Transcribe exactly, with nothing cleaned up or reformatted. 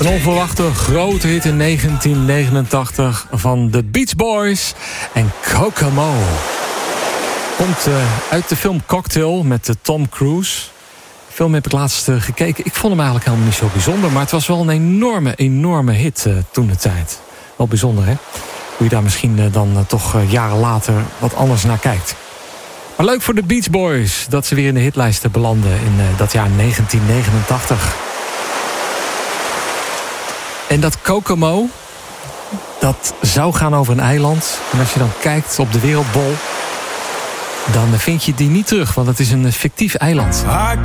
Een onverwachte grote hit in negentien negenentachtig van de Beach Boys en Kokomo. Komt uh, uit de film Cocktail met uh, Tom Cruise. De film heb ik laatst uh, gekeken. Ik vond hem eigenlijk helemaal niet zo bijzonder, maar het was wel een enorme, enorme hit uh, toen de tijd. Wel bijzonder, hè? Hoe je daar misschien uh, dan uh, toch uh, jaren later wat anders naar kijkt. Maar leuk voor de Beach Boys dat ze weer in de hitlijsten belanden in uh, dat jaar negentien negenentachtig. En dat Kokomo, dat zou gaan over een eiland. En als je dan kijkt op de wereldbol, dan vind je die niet terug, want het is een fictief eiland.